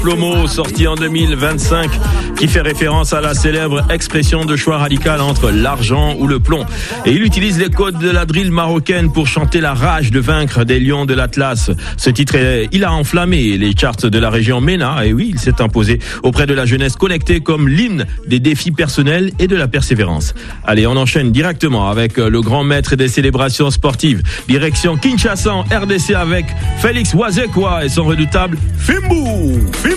Plomo, sorti en 2025, qui fait référence à la célèbre expression de choix radical entre l'argent ou le plomb. Et il utilise les codes de la drill marocaine pour chanter la rage de vaincre des lions de l'Atlas. Ce titre, il a enflammé les charts de la région MENA, et oui, il s'est imposé auprès de la jeunesse connectée comme l'hymne des défis personnels et de la persévérance. Allez, on enchaîne directement avec le grand maître des célébrations sportives. Direction Kinshasa en RDC avec Félix Wazekwa et son redoutable Fimbu.